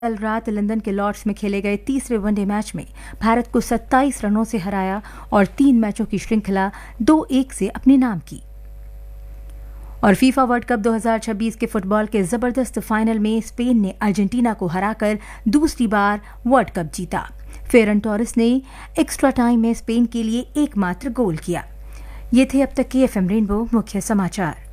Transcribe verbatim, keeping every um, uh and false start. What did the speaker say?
कल रात लंदन के लॉर्ड्स में खेले गए तीसरे वनडे मैच में भारत को सत्ताईस रनों से हराया और तीन मैचों की श्रृंखला दो एक से अपने नाम की। और फीफा वर्ल्ड कप दो हज़ार छब्बीस के फुटबॉल के जबरदस्त फाइनल में स्पेन ने अर्जेंटीना को हराकर दूसरी बार वर्ल्ड कप जीता। फेरन टोरेस ने एक्स्ट्रा टाइम में स्पेन के लिए एकमात्र गोल किया। ये थे अब तक के एफएम रेनबो मुख्य समाचार।